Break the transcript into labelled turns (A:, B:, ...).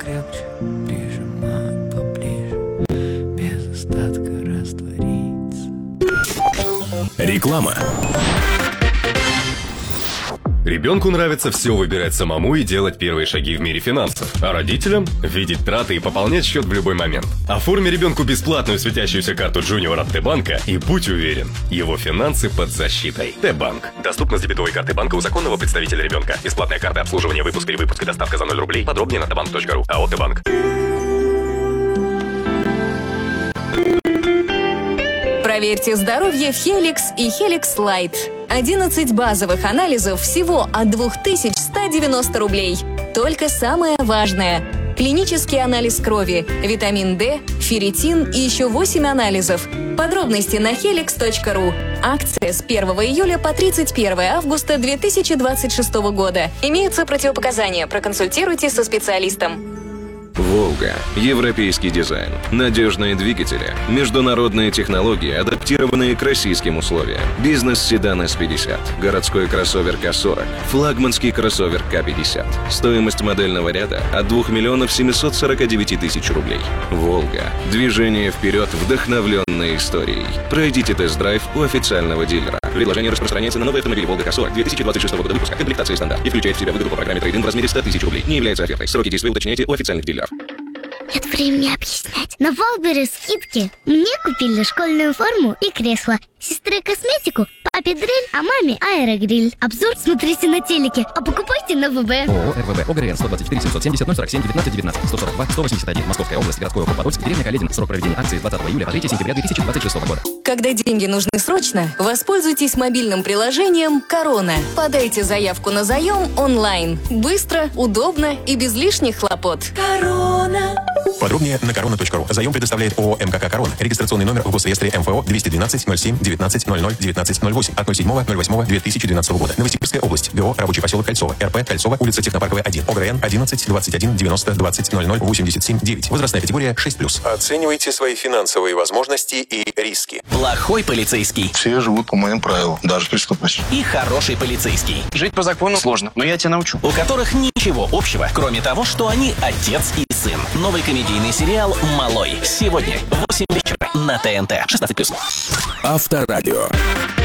A: крепче, прижимаю поближе, без остатка раствориться.
B: Реклама.
C: Ребенку нравится все выбирать самому и делать первые шаги в мире финансов, а родителям – видеть траты и пополнять счет в любой момент. Оформи ребенку бесплатную светящуюся карту Junior от Т-банка и будь уверен, его финансы под защитой. Т-банк. Доступно с дебетовой карты банка у законного представителя ребенка. Бесплатная карта обслуживания, выпуск и доставка за 0 рублей. Подробнее на tbank.ru. АО Т-банк.
D: Проверьте здоровье в Helix и Helix Light. 11 базовых анализов всего от 2190 рублей. Только самое важное. Клинический анализ крови, витамин D, ферритин и еще 8 анализов. Подробности на helix.ru. Акция с 1 июля по 31 августа 2026 года. Имеются противопоказания. Проконсультируйтесь со специалистом.
E: «Волга». Европейский дизайн, надежные двигатели, международные технологии, адаптированные к российским условиям. Бизнес-седан С-50, городской кроссовер К-40, флагманский кроссовер К-50. Стоимость модельного ряда от 2 миллионов 749 тысяч рублей. «Волга». Движение вперед, вдохновленной историей. Пройдите тест-драйв у официального дилера. Предложение распространяется на новый автомобиль «Волга К-40» 2026 года выпуска. Комплектация стандарт и включает в себя выгоду по программе трейд-ин в размере 100 тысяч рублей. Не является офертой. Сроки действия уточняйте у официальных дилеров.
F: Нет времени объяснять. На Валбере скидки. Мне купили школьную форму и кресло. Сестре косметику, папе дрель, а маме аэрогриль. Обзор смотрите на телеке, а покупайте на ВБ.
G: ООО РВБ ОГРН 124 770 047 19 19 142 181 Московская область, городской округ Подольск, деревня Каледин. Срок проведения акции с 20 июля по 3 сентября 2026 года.
D: Когда деньги нужны срочно, воспользуйтесь мобильным приложением «Корона». Подайте заявку на заем онлайн. Быстро, удобно и без лишних хлопот. «Корона».
B: Подробнее на korona.ru. Заем предоставляет ООО МКК «Корона». Регистрационный номер в Госреестре МФО 212 07 19 00 19 08 от 07.08.2012 года. Новосибирская область. ГО «Рабочий поселок Кольцово». РП Кольцово, улица Технопарковая, 1. ОГРН 11 21 90 20 00 87 9. Возрастная категория 6+.
C: Оценивайте свои финансовые возможности и риски.
H: Плохой полицейский.
I: Все живут по моим правилам, даже преступность.
H: И хороший полицейский.
J: Жить по закону сложно, но я тебя научу.
H: У которых ничего общего, кроме того, что они отец и сын. Новый комедийный сериал «Малой». Сегодня в 8 вечера на ТНТ. 16+.
B: Авторадио.